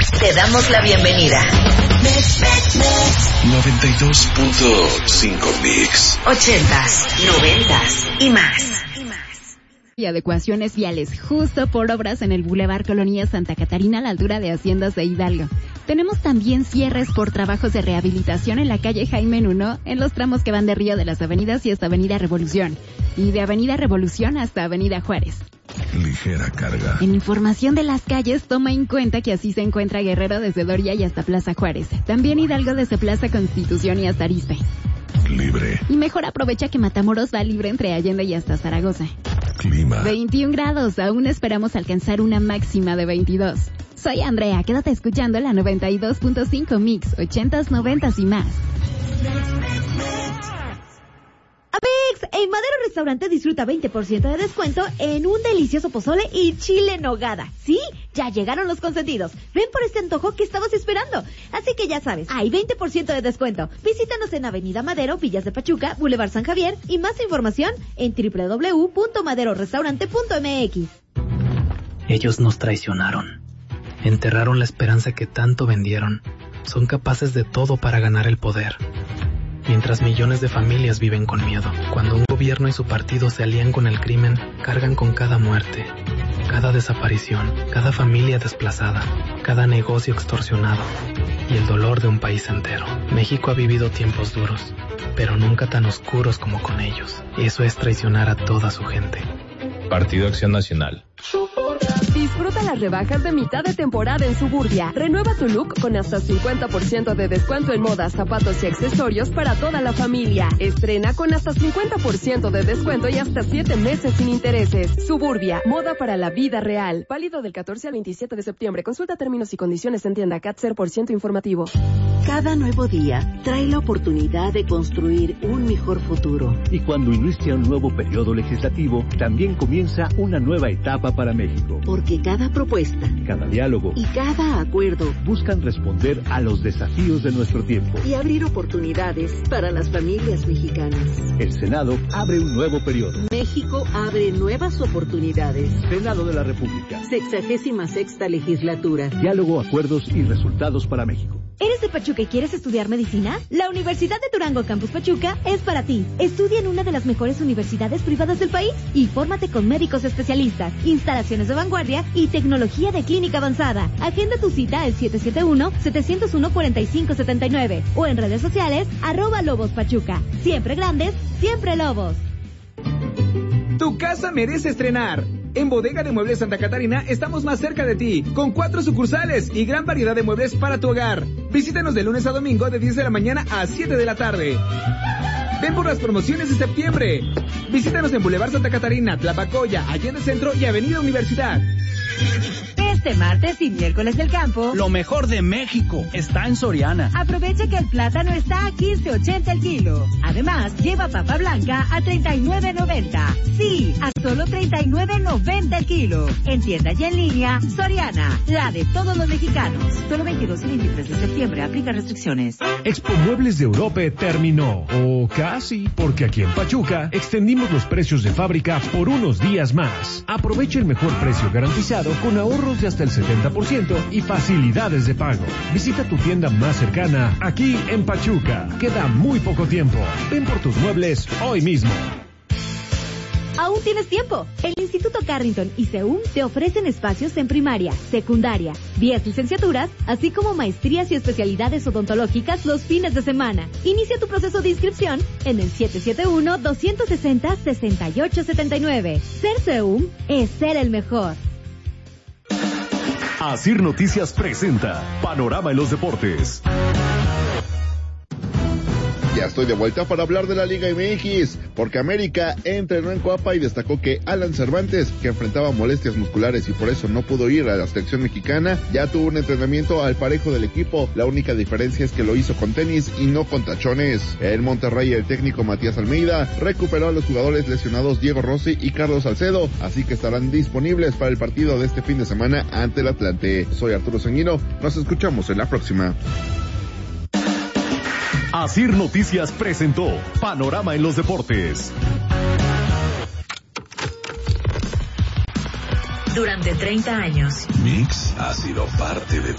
Te damos la bienvenida. 92.5 Mix. 80s, 90s y más. Y adecuaciones viales justo por obras en el Boulevard Colonia Santa Catarina a la altura de Haciendas de Hidalgo. Tenemos también cierres por trabajos de rehabilitación en la calle Jaime Nuno, en los tramos que van de Río de las Avenidas y hasta Avenida Revolución, y de Avenida Revolución hasta Avenida Juárez. Ligera carga. En información de las calles, toma en cuenta que así se encuentra Guerrero desde Doria y hasta Plaza Juárez. También Hidalgo desde Plaza Constitución y hasta Arizpe. Libre. Y mejor aprovecha que Matamoros va libre entre Allende y hasta Zaragoza. Clima. 21 grados, aún esperamos alcanzar una máxima de 22. Soy Andrea, quédate escuchando la 92.5 Mix, 80s, 90s y más. Amigos, en Madero Restaurante disfruta 20% de descuento en un delicioso pozole y chile en nogada. Sí, ya llegaron los consentidos. Ven por este antojo que estabas esperando. Así que ya sabes, hay 20% de descuento. Visítanos en Avenida Madero, Villas de Pachuca, Boulevard San Javier y más información en www.maderorestaurante.mx. Ellos nos traicionaron. Enterraron la esperanza que tanto vendieron. Son capaces de todo para ganar el poder. Mientras millones de familias viven con miedo. Cuando un gobierno y su partido se alían con el crimen, cargan con cada muerte, cada desaparición, cada familia desplazada, cada negocio extorsionado y el dolor de un país entero. México ha vivido tiempos duros, pero nunca tan oscuros como con ellos. Eso es traicionar a toda su gente. Partido Acción Nacional. Disfruta las rebajas de mitad de temporada en Suburbia. Renueva tu look con hasta 50% de descuento en modas, zapatos y accesorios para toda la familia. Estrena con hasta 50% de descuento y hasta 7 meses sin intereses. Suburbia, moda para la vida real. Válido del 14 al 27 de septiembre. Consulta términos y condiciones en tienda CAT 0% informativo. Cada nuevo día trae la oportunidad de construir un mejor futuro. Y cuando inicia un nuevo periodo legislativo, también comienza una nueva etapa para México. Porque cada propuesta, cada diálogo y cada acuerdo buscan responder a los desafíos de nuestro tiempo y abrir oportunidades para las familias mexicanas. El Senado abre un nuevo periodo. México abre nuevas oportunidades. Senado de la República. 66ª legislatura. Diálogo, acuerdos y resultados para México. ¿Eres de Pachuca y quieres estudiar medicina? La Universidad de Durango Campus Pachuca es para ti. Estudia en una de las mejores universidades privadas del país y fórmate con médicos especialistas, instalaciones de vanguardia y tecnología de clínica avanzada. Agenda tu cita al 771-701-4579 o en redes sociales @LobosPachuca. Siempre grandes, siempre Lobos. Tu casa merece estrenar. En Bodega de Muebles Santa Catarina estamos más cerca de ti, con 4 sucursales y gran variedad de muebles para tu hogar. Visítanos de lunes a domingo de 10 de la mañana a 7 de la tarde. Ven por las promociones de septiembre. Visítanos en Boulevard Santa Catarina, Tlapacoya, Allende Centro y Avenida Universidad. Este martes y miércoles del campo, lo mejor de México está en Soriana. Aprovecha que el plátano está a 15.80 el kilo. Además, lleva papa blanca a 39.90. Sí, a solo 39.90 el kilo. En tienda y en línea, Soriana, la de todos los mexicanos. Solo 22 y 23 de septiembre, aplica restricciones. Expo Muebles de Europa terminó, o casi, porque aquí en Pachuca extendimos los precios de fábrica por unos días más. Aprovecha el mejor precio garantizado con ahorros de hasta el 70% y facilidades de pago. Visita tu tienda más cercana aquí en Pachuca. Queda muy poco tiempo. Ven por tus muebles hoy mismo. Aún tienes tiempo. El Instituto Carrington y CEUM te ofrecen espacios en primaria, secundaria, 10 licenciaturas, así como maestrías y especialidades odontológicas los fines de semana. Inicia tu proceso de inscripción en el 771-260-6879. Ser CEUM es ser el mejor. Asir Noticias presenta Panorama en los Deportes. Ya estoy de vuelta para hablar de la Liga MX, porque América entrenó en Coapa y destacó que Alan Cervantes, que enfrentaba molestias musculares y por eso no pudo ir a la selección mexicana, ya tuvo un entrenamiento al parejo del equipo. La única diferencia es que lo hizo con tenis y no con tachones. En Monterrey, el técnico Matías Almeida recuperó a los jugadores lesionados Diego Rossi y Carlos Salcedo, así que estarán disponibles para el partido de este fin de semana ante el Atlante. Soy Arturo Sanguino, nos escuchamos en la próxima. Asir Noticias presentó Panorama en los Deportes. Durante 30 años, Mix ha sido parte de